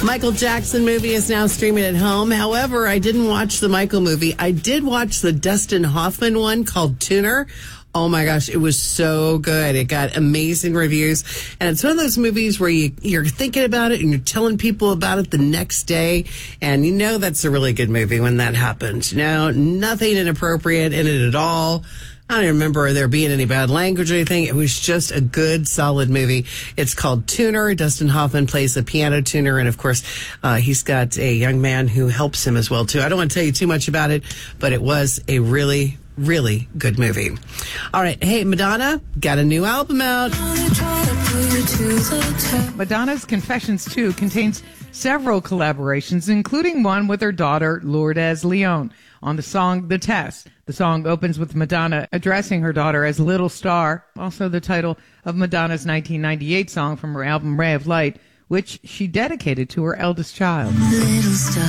Michael Jackson movie is now streaming at home. However, I didn't watch the Michael movie. I did watch the Dustin Hoffman one called Tuner. Oh my gosh, it was so good. It got amazing reviews. And it's one of those movies where you're thinking about it and you're telling people about it the next day. And you know that's a really good movie when that happens. No, nothing inappropriate in it at all. I don't remember there being any bad language or anything. It was just a good, solid movie. It's called Tuner. Dustin Hoffman plays a piano tuner. And, of course, he's got a young man who helps him as well, too. I don't want to tell you too much about it, but it was a really, really good movie. All right. Hey, Madonna got a new album out. Madonna's Confessions 2 contains several collaborations, including one with her daughter, Lourdes Leon, on the song The Test. The song opens with Madonna addressing her daughter as Little Star, also the title of Madonna's 1998 song from her album Ray of Light, which she dedicated to her eldest child. Little star,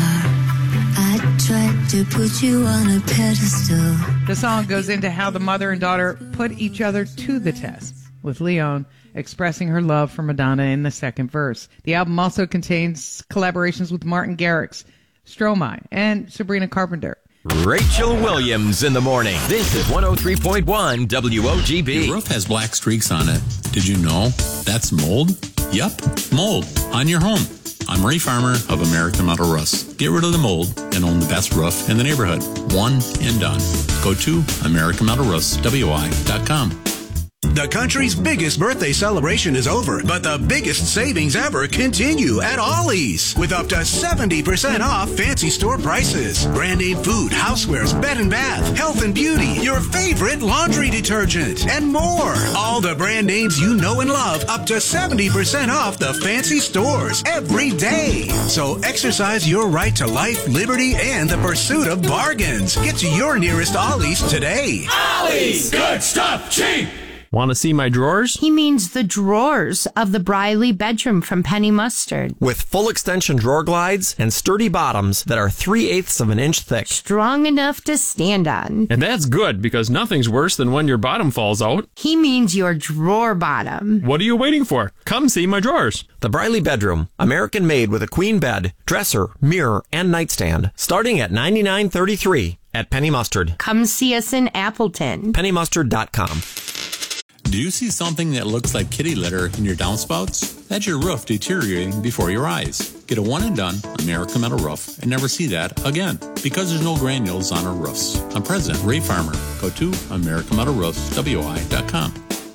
I tried to put you on a pedestal. The song goes into how the mother and daughter put each other to the test, with Leon expressing her love for Madonna in the second verse. The album also contains collaborations with Martin Garrix, Stromae, and Sabrina Carpenter. Rachel Williams in the morning. This is 103.1 WOGB. Your roof has black streaks on it. Did you know that's mold? Yup, mold on your home. I'm Ray Farmer of American Metal Roofs. Get rid of the mold and own the best roof in the neighborhood. One and done. Go to AmericanMetalRoofsWI.com. The country's biggest birthday celebration is over, but the biggest savings ever continue at Ollie's with up to 70% off fancy store prices. Brand name food, housewares, bed and bath, health and beauty, your favorite laundry detergent, and more. All the brand names you know and love, up to 70% off the fancy stores every day. So exercise your right to life, liberty, and the pursuit of bargains. Get to your nearest Ollie's today. Ollie's! Good stuff, cheap! Want to see my drawers? He means the drawers of the Briley bedroom from Penny Mustard. With full extension drawer glides and sturdy bottoms that are 3/8 of an inch thick. Strong enough to stand on. And that's good, because nothing's worse than when your bottom falls out. He means your drawer bottom. What are you waiting for? Come see my drawers. The Briley bedroom, American made with a queen bed, dresser, mirror, and nightstand, starting at $99.33 at Penny Mustard. Come see us in Appleton. PennyMustard.com. Do you see something that looks like kitty litter in your downspouts? That's your roof deteriorating before your eyes. Get a one and done American Metal Roof and never see that again, because there's no granules on our roofs. I'm President Ray Farmer. Go to AmericanMetalRoofsWI.com.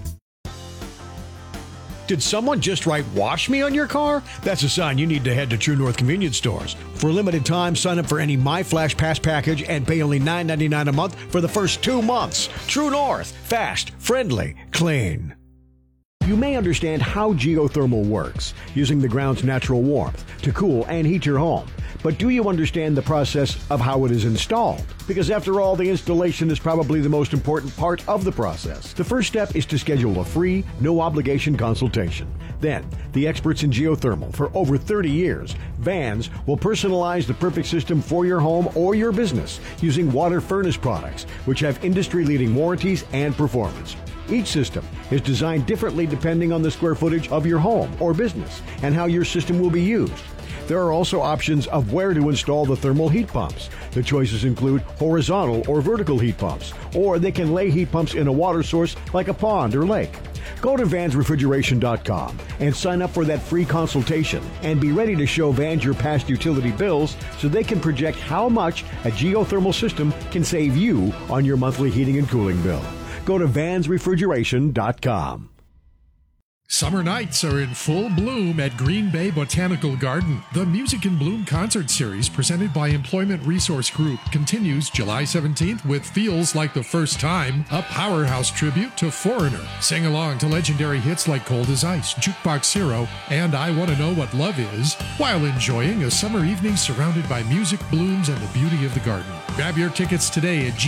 Did someone just write "wash me" on your car? That's a sign you need to head to True North Convenience Stores. For a limited time, sign up for any My Flash Pass package and pay only $9.99 a month for the first 2 months. True North. Fast, friendly, clean. You may understand how geothermal works, using the ground's natural warmth to cool and heat your home. But do you understand the process of how it is installed? Because after all, the installation is probably the most important part of the process. The first step is to schedule a free, no-obligation consultation. Then, the experts in geothermal for over 30 years, Vans, will personalize the perfect system for your home or your business using water furnace products, which have industry-leading warranties and performance. Each system is designed differently depending on the square footage of your home or business and how your system will be used. There are also options of where to install the thermal heat pumps. The choices include horizontal or vertical heat pumps, or they can lay heat pumps in a water source like a pond or lake. Go to vansrefrigeration.com and sign up for that free consultation and be ready to show Vans your past utility bills so they can project how much a geothermal system can save you on your monthly heating and cooling bill. Go to vansrefrigeration.com. Summer nights are in full bloom at Green Bay Botanical Garden. The Music in Bloom concert series presented by Employment Resource Group continues July 17th with Feels Like the First Time, a powerhouse tribute to Foreigner. Sing along to legendary hits like Cold as Ice, Jukebox Hero, and I Want to Know What Love Is, while enjoying a summer evening surrounded by music, blooms, and the beauty of the garden. Grab your tickets today at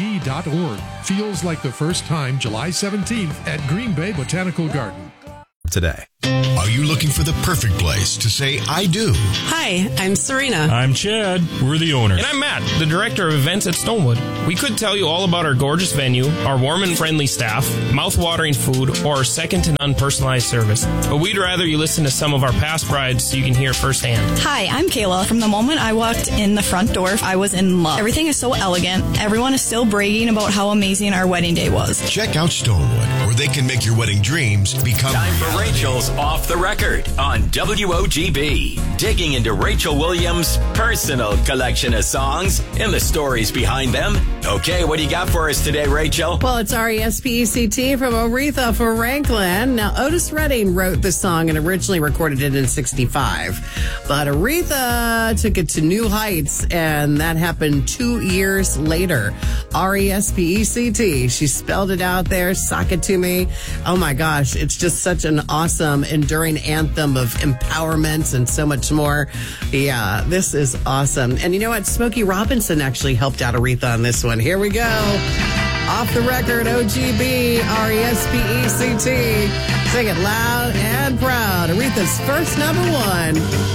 gbbg.org. Feels Like the First Time, July 17th at Green Bay Botanical Garden. today. Are you looking for the perfect place to say I do? Hi, I'm Serena. I'm Chad. We're the owners. And I'm Matt, the director of events at Stonewood. We could tell you all about our gorgeous venue, our warm and friendly staff, mouth-watering food, or our second-to-none personalized service. But we'd rather you listen to some of our past brides so you can hear firsthand. Hi, I'm Kayla. From the moment I walked in the front door, I was in love. Everything is so elegant. Everyone is still bragging about how amazing our wedding day was. Check out Stonewood, where they can make your wedding dreams become Time reality. for Rachel's Off the Record on WOGB. Digging into Rachel Williams' personal collection of songs and the stories behind them. Okay, what do you got for us today, Rachel? Well, it's R-E-S-P-E-C-T from Aretha Franklin. Now, Otis Redding wrote the song and originally recorded it in 65. But Aretha took it to new heights, and that happened 2 years later. R-E-S-P-E-C-T. She spelled it out there. Sock it to me. Oh, my gosh. It's just such an awesome, enduring anthem of empowerment and so much more. Yeah, this is awesome. And you know what? Smokey Robinson actually helped out Aretha on this one. Here we go. Off the Record, OGB, R-E-S-P-E-C-T. Sing it loud and proud. Aretha's first #1.